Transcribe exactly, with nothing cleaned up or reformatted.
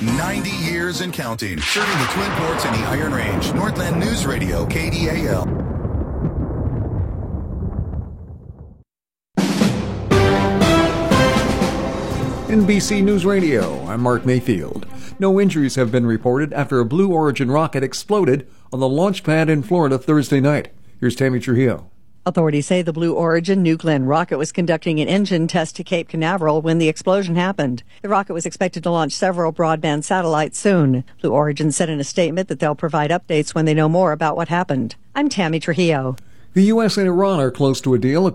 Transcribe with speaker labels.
Speaker 1: ninety years and counting. Serving the Twin Ports and the Iron Range. Northland News Radio, K D A L.
Speaker 2: N B C News Radio, I'm Mark Mayfield. No injuries have been reported after a Blue Origin rocket exploded on the launch pad in Florida Thursday night. Here's Tammy Trujillo.
Speaker 3: Authorities say the Blue Origin New Glenn rocket was conducting an engine test to Cape Canaveral when the explosion happened. The rocket was expected to launch several broadband satellites soon. Blue Origin said in a statement that they'll provide updates when they know more about what happened. I'm Tammy Trujillo.
Speaker 2: The U S and Iran are close to a deal.